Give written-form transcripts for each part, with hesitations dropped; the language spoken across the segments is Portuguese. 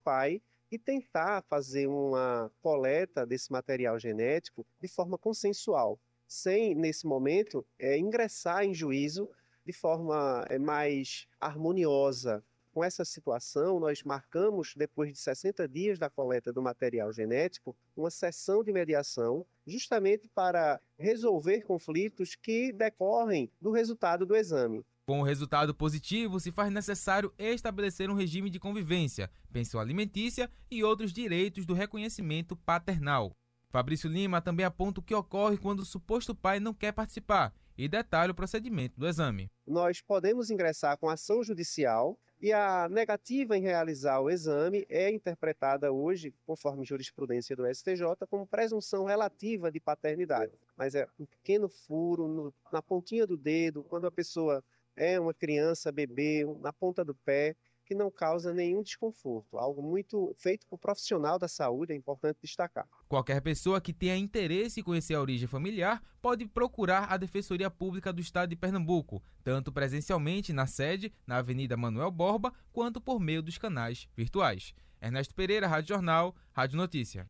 pai e tentar fazer uma coleta desse material genético de forma consensual, sem, nesse momento, ingressar em juízo de forma mais harmoniosa. Com essa situação, nós marcamos, depois de 60 dias da coleta do material genético, uma sessão de mediação, justamente para resolver conflitos que decorrem do resultado do exame. Com o resultado positivo, se faz necessário estabelecer um regime de convivência, pensão alimentícia e outros direitos do reconhecimento paternal. Fabrício Lima também aponta o que ocorre quando o suposto pai não quer participar e detalha o procedimento do exame. Nós podemos ingressar com ação judicial e a negativa em realizar o exame é interpretada hoje, conforme jurisprudência do STJ, como presunção relativa de paternidade. Mas é um pequeno furo na pontinha do dedo, quando a pessoa é uma criança, bebê, na ponta do pé, que não causa nenhum desconforto. Algo muito feito por profissional da saúde, é importante destacar. Qualquer pessoa que tenha interesse em conhecer a origem familiar pode procurar a Defensoria Pública do Estado de Pernambuco, tanto presencialmente na sede, na Avenida Manuel Borba, quanto por meio dos canais virtuais. Ernesto Pereira, Rádio Jornal, Rádio Notícia.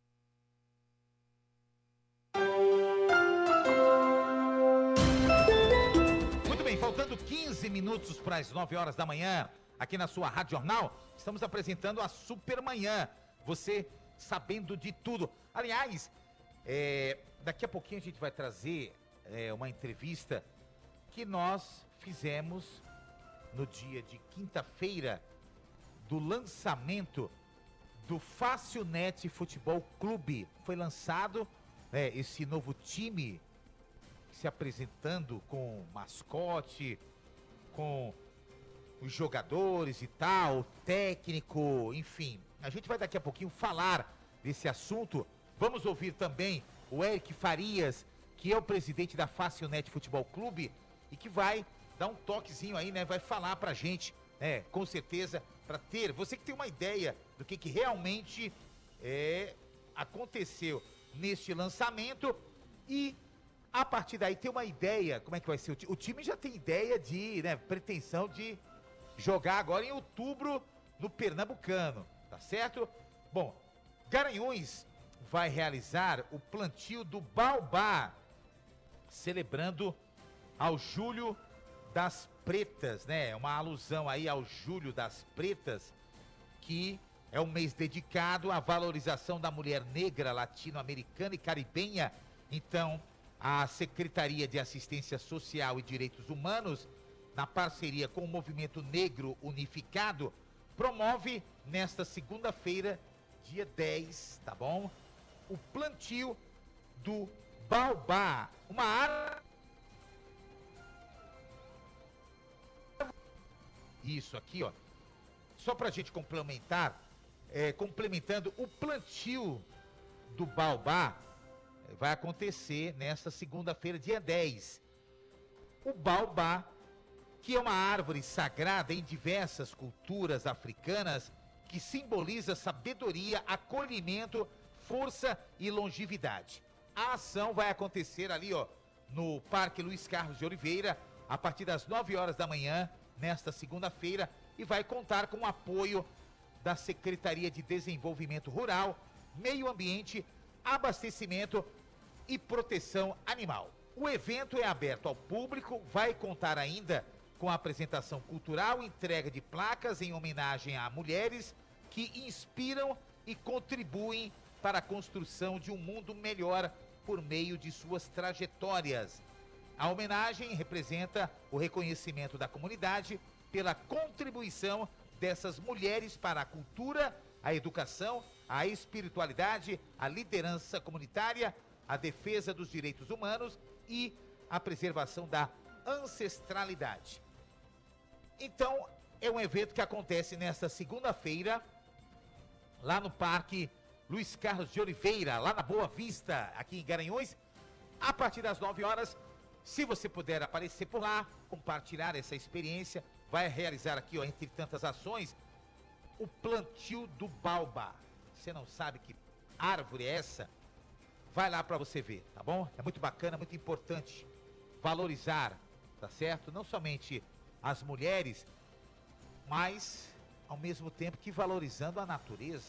Muito bem, faltando 15 minutos para as 9 horas da manhã, aqui na sua Rádio Jornal, estamos apresentando a Supermanhã. Você sabendo de tudo. Aliás, daqui a pouquinho a gente vai trazer uma entrevista que nós fizemos no dia de quinta-feira do lançamento do Facilnet Futebol Clube. Foi lançado esse novo time se apresentando com mascote, com os jogadores e tal, técnico, enfim. A gente vai daqui a pouquinho falar desse assunto. Vamos ouvir também o Eric Farias, que é o presidente da Facilnet Futebol Clube e que vai dar um toquezinho aí, né? Vai falar pra gente, com certeza, pra ter, você que tem uma ideia do que realmente aconteceu neste lançamento e a partir daí ter uma ideia, como é que vai ser o time já tem ideia de, pretensão de jogar agora em outubro no Pernambucano, tá certo? Bom, Garanhuns vai realizar o plantio do Baobá, celebrando ao Julho das Pretas, né? Uma alusão aí ao Julho das Pretas, que é um mês dedicado à valorização da mulher negra, latino-americana e caribenha. Então, a Secretaria de Assistência Social e Direitos Humanos, na parceria com o Movimento Negro Unificado, promove nesta segunda-feira, dia 10, tá bom? O plantio do Baobá, uma árvore. Isso aqui, ó. Só pra gente complementar, complementando o plantio do Baobá, vai acontecer nesta segunda-feira, dia 10. O Baobá, que é uma árvore sagrada em diversas culturas africanas, que simboliza sabedoria, acolhimento, força e longevidade. A ação vai acontecer ali, ó, no Parque Luiz Carlos de Oliveira, a partir das 9 horas da manhã, nesta segunda-feira, e vai contar com o apoio da Secretaria de Desenvolvimento Rural, Meio Ambiente, Abastecimento e Proteção Animal. O evento é aberto ao público, vai contar ainda com a apresentação cultural, entrega de placas em homenagem a mulheres que inspiram e contribuem para a construção de um mundo melhor por meio de suas trajetórias. A homenagem representa o reconhecimento da comunidade pela contribuição dessas mulheres para a cultura, a educação, a espiritualidade, a liderança comunitária, a defesa dos direitos humanos e a preservação da ancestralidade. Então, é um evento que acontece nesta segunda-feira, lá no Parque Luiz Carlos de Oliveira, lá na Boa Vista, aqui em Garanhuns, a partir das 9 horas. Se você puder aparecer por lá, compartilhar essa experiência, vai realizar aqui, ó, entre tantas ações, o plantio do Baobá. Você não sabe que árvore é essa? Vai lá para você ver, tá bom? É muito bacana, muito importante valorizar, tá certo? Não somente as mulheres, mas ao mesmo tempo que valorizando a natureza.